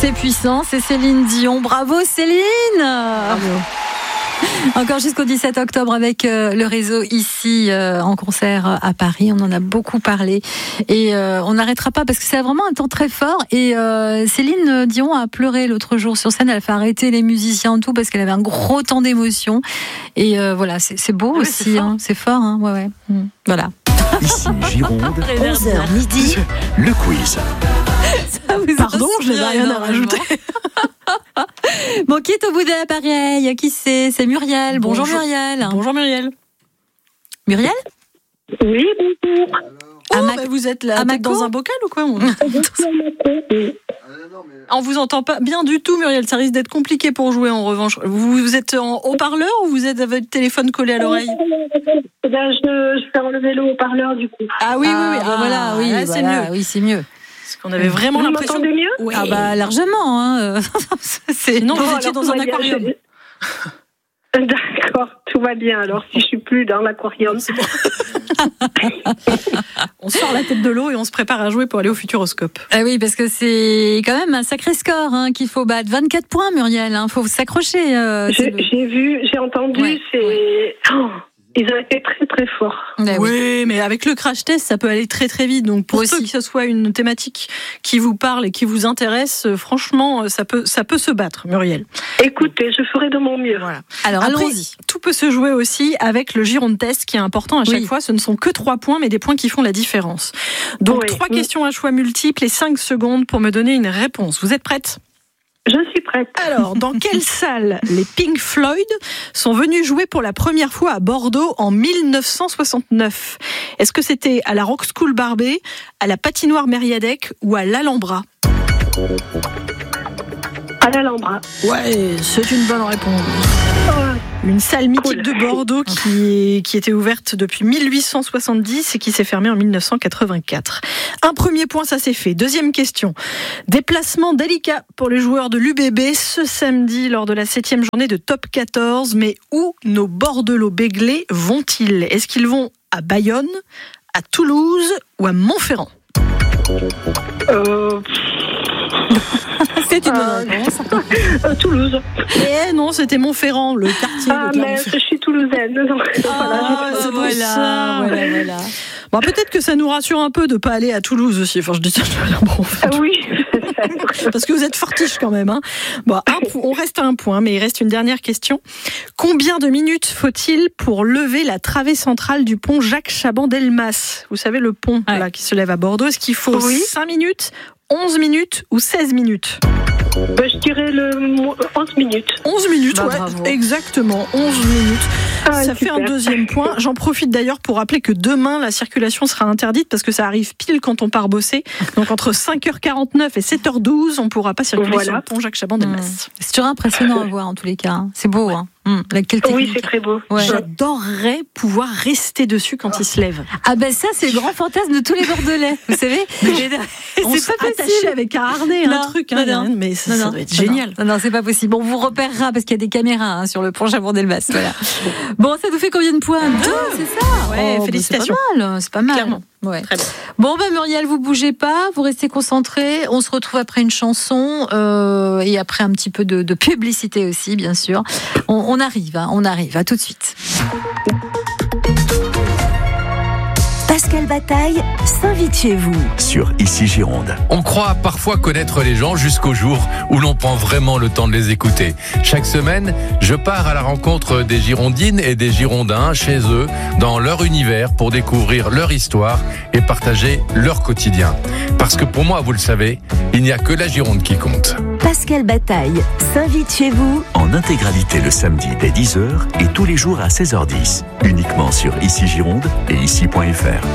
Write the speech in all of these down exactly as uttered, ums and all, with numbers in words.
c'est puissant, c'est Céline Dion. Bravo Céline. Bravo. Encore jusqu'au dix-sept octobre avec euh, le réseau ici euh, en concert à Paris. On en a beaucoup parlé et euh, on n'arrêtera pas parce que c'est vraiment un temps très fort. Et euh, Céline Dion a pleuré l'autre jour sur scène. Elle a fait arrêter les musiciens et tout parce qu'elle avait un gros temps d'émotion. Et euh, voilà, c'est, c'est beau ah oui, aussi. C'est fort, hein. C'est fort hein. Ouais, ouais. Mmh. Voilà. Ici Gironde, onze heures midi, le quiz. Ça vous Pardon, je n'ai rien à rajouter. Bon, qui est au bout de l'appareil? Qui c'est? C'est Muriel. Bonjour, bonjour Muriel. Bonjour Muriel. Muriel? Oui, bonjour. Oh, Ma... bah vous êtes là dans un bocal ou quoi? On... On vous entend pas bien du tout, Muriel. Ça risque d'être compliqué pour jouer en revanche. Vous êtes en haut-parleur ou vous êtes avec votre téléphone collé à l'oreille? Ben, je, je fais enlever le haut-parleur du coup. Ah oui, ah, oui, oui. Ah, voilà, oui, là, voilà, c'est mieux. Oui, c'est mieux. Parce qu'on avait vraiment vous l'impression. Vous m'entendez mieux? Oui. Ah bah largement. Hein. c'est... Non, bon, vous étiez dans un aquarium. Bien, je... D'accord, tout va bien. Alors si je suis plus dans l'aquarium, c'est bon. On sort la tête de l'eau et on se prépare à jouer pour aller au Futuroscope. Ah oui, parce que c'est quand même un sacré score hein, qu'il faut battre. vingt-quatre points, Muriel. Il hein, faut s'accrocher. Euh, j'ai, j'ai vu, j'ai entendu. Ouais, c'est. Ouais. Oh, ils ont été très très forts. Ben oui. oui, mais avec le crash test, ça peut aller très très vite. Donc pour ceux que ce soit une thématique qui vous parle et qui vous intéresse, franchement, ça peut ça peut se battre, Muriel. Écoutez, je ferai de mon mieux. Voilà. Alors après, allons-y. Tout peut se jouer aussi avec le Gironde Test, qui est important à chaque oui. fois. Ce ne sont que trois points, mais des points qui font la différence. Donc oui. trois oui. questions à choix multiples et cinq secondes pour me donner une réponse. Vous êtes prête ? Je suis prête. Alors, dans quelle salle les Pink Floyd sont venus jouer pour la première fois à Bordeaux en dix-neuf cent soixante-neuf? Est-ce que c'était à la Rock School Barbet, à la Patinoire Mériadec ou à l'Alhambra? À l'Alhambra. Ouais, c'est une bonne réponse. Oh, une salle mythique cool. de Bordeaux qui, qui était ouverte depuis dix-huit cent soixante-dix et qui s'est fermée en dix-neuf cent quatre-vingt-quatre. Un premier point, ça c'est fait. Deuxième question. Déplacement délicat pour les joueurs de l'U B B ce samedi lors de la septième journée de Top quatorze. Mais où nos Bordelot-Béglés vont-ils? Est-ce qu'ils vont à Bayonne, à Toulouse ou à Montferrand? Euh... C'est une bonne réponse. Euh, Toulouse. Eh non, c'était Montferrand, le quartier. Ah, mais je suis toulousaine. Donc, ah, voilà, voilà, voilà, voilà. Bon, peut-être que ça nous rassure un peu de ne pas aller à Toulouse aussi. Enfin, je dis ça, je veux dire, bon, en fait, ah oui. Parce que vous êtes fortiche quand même. Hein. Bon, un, on reste à un point, mais il reste une dernière question. Combien de minutes faut-il pour lever la travée centrale du pont Jacques Chaban-Delmas? Vous savez, le pont ouais. là, qui se lève à Bordeaux. Est-ce qu'il faut oui. cinq minutes, onze minutes ou seize minutes? Bah, je dirais le onze minutes. onze minutes, bah, ouais, bravo. Exactement, onze minutes. Ah, ça super. fait un deuxième point. J'en profite d'ailleurs pour rappeler que demain, la circulation sera interdite parce que ça arrive pile quand on part bosser. Donc entre cinq heures quarante-neuf et sept heures douze, on ne pourra pas circuler voilà. sur le pont Jacques Chaban-Delmas. Mmh. C'est toujours impressionnant à voir en tous les cas. Hein. C'est beau, ouais. hein. Mmh. La, quelle technique. Oui, c'est très beau. Ouais. J'adorerais pouvoir rester dessus quand il se lève. Ah ben ça, c'est le grand fantasme de tous les Bordelais, vous savez. On c'est pas attaché avec un harnais, non, un truc, hein, non, non. mais ça, non, ça doit être non, génial. Non, non, c'est pas possible. On vous repérera parce qu'il y a des caméras hein, sur le pont Chaban-Delmas. Voilà. Bon, ça nous fait combien de points? Deux, c'est ça. Ouais, oh, félicitations. Bah c'est pas mal, c'est pas mal. Clairement. Ouais. Très bon. Bon, ben Muriel, vous bougez pas, vous restez concentrés. On se retrouve après une chanson euh, et après un petit peu de, de publicité aussi, bien sûr. On, on arrive, hein, on arrive. À tout de suite. Pascal Bataille s'invite chez vous. Sur Ici Gironde. On croit parfois connaître les gens jusqu'au jour où l'on prend vraiment le temps de les écouter. Chaque semaine, je pars à la rencontre des Girondines et des Girondins chez eux, dans leur univers, pour découvrir leur histoire et partager leur quotidien. Parce que pour moi, vous le savez, il n'y a que la Gironde qui compte. Pascal Bataille s'invite chez vous. En intégralité le samedi dès dix heures et tous les jours à seize heures dix. Uniquement sur Ici Gironde et ici point f r.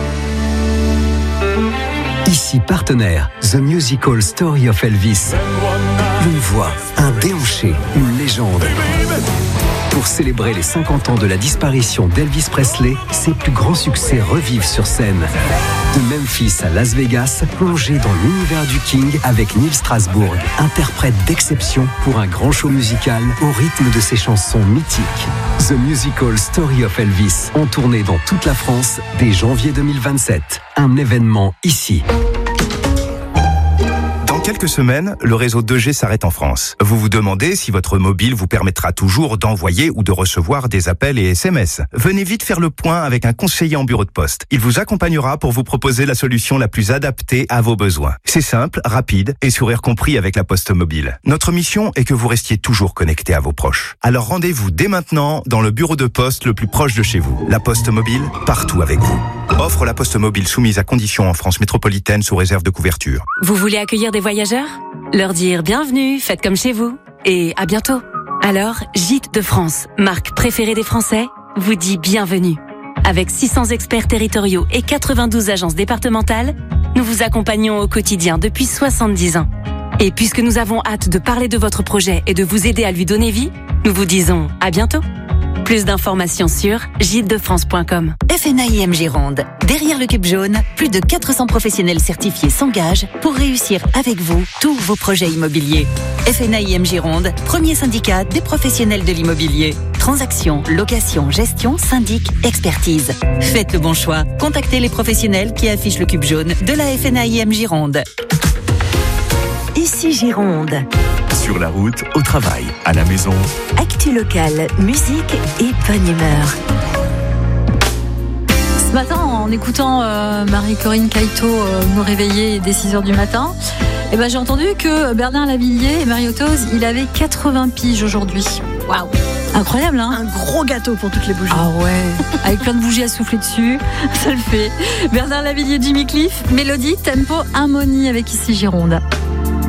Ici partenaire, The Musical Story of Elvis. Une voix, un déhanché, une légende. Pour célébrer les cinquante ans de la disparition d'Elvis Presley, ses plus grands succès revivent sur scène. De Memphis à Las Vegas, plongez dans l'univers du King avec Neil Strasbourg, interprète d'exception pour un grand show musical au rythme de ses chansons mythiques. The Musical Story of Elvis, en tournée dans toute la France dès janvier deux mille vingt-sept. Un événement ici. quelques semaines, le réseau deux G s'arrête en France. Vous vous demandez si votre mobile vous permettra toujours d'envoyer ou de recevoir des appels et S M S. Venez vite faire le point avec un conseiller en bureau de poste. Il vous accompagnera pour vous proposer la solution la plus adaptée à vos besoins. C'est simple, rapide et sourire compris avec la Poste Mobile. Notre mission est que vous restiez toujours connecté à vos proches. Alors rendez-vous dès maintenant dans le bureau de poste le plus proche de chez vous. La Poste Mobile, partout avec vous. Offre La Poste Mobile soumise à conditions en France métropolitaine sous réserve de couverture. Vous voulez accueillir des voyageurs ? Leur dire bienvenue, faites comme chez vous et à bientôt. Alors, Gîtes de France, marque préférée des Français, vous dit bienvenue. Avec six cents experts territoriaux et quatre-vingt-douze agences départementales, nous vous accompagnons au quotidien depuis soixante-dix ans. Et puisque nous avons hâte de parler de votre projet et de vous aider à lui donner vie, nous vous disons à bientôt. Plus d'informations sur gîtes de france point com. F N A I M Gironde. Derrière le cube jaune, plus de quatre cents professionnels certifiés s'engagent pour réussir avec vous tous vos projets immobiliers. F N A I M Gironde, premier syndicat des professionnels de l'immobilier. Transactions, location, gestion, syndic, expertise. Faites le bon choix. Contactez les professionnels qui affichent le cube jaune de la F N A I M Gironde. Ici Gironde. Sur la route, au travail, à la maison. Actu locale, musique et bonne humeur. Ce matin, en écoutant euh, Marie-Corinne Caïto euh, nous réveiller dès six heures du matin, eh ben, j'ai entendu que Bernard Lavilliers et Marie Ottoz, il avait quatre-vingts piges aujourd'hui. Waouh! Incroyable, hein? Un gros gâteau pour toutes les bougies. Ah ouais, avec plein de bougies à souffler dessus, ça le fait. Bernard Lavilliers, Jimmy Cliff, Mélodie, Tempo, Harmonie avec Ici Gironde.